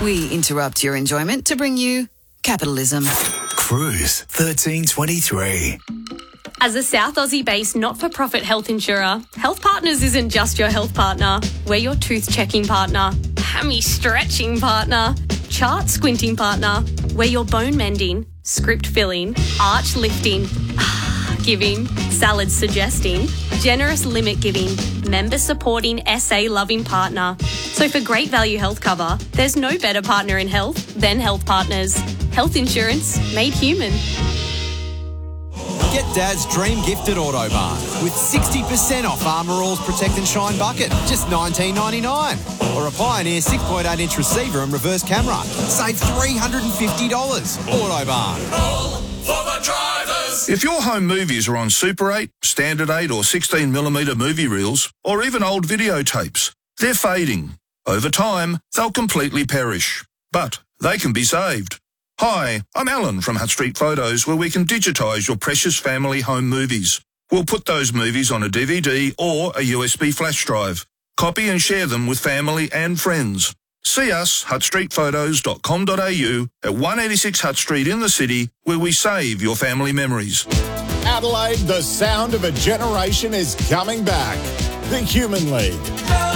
We interrupt your enjoyment to bring you capitalism. Cruise 1323. As a South Aussie-based not-for-profit health insurer, Health Partners isn't just your health partner. We're your tooth-checking partner, hammy-stretching partner, chart-squinting partner. We're your bone-mending, script-filling, arch-lifting, giving, salad-suggesting, generous limit-giving, member-supporting, SA-loving partner. So for great value health cover, there's no better partner in health than Health Partners. Health insurance made human. Get Dad's dream gift at Autobarn with 60% off Armour All's Protect and Shine bucket, just $19.99. Or a Pioneer 6.8-inch receiver and reverse camera. Save $350. Autobarn. All for the drivers. If your home movies are on Super 8, Standard 8 or 16mm movie reels, or even old videotapes, they're fading. Over time, they'll completely perish. But they can be saved. Hi, I'm Alan from Hutt Street Photos, where we can digitise your precious family home movies. We'll put those movies on a DVD or a USB flash drive. Copy and share them with family and friends. See us, huttstreetphotos.com.au at 186 Hutt Street in the city, where we save your family memories. Adelaide, the sound of a generation is coming back. The Human League.